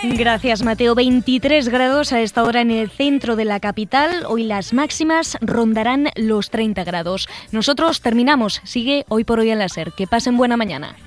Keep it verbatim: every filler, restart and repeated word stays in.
Gracias, Mateo. veintitrés grados a esta hora en el centro de la capital. Hoy las máximas rondarán los treinta grados. Nosotros terminamos. Sigue Hoy por Hoy en la SER. Que pasen buena mañana.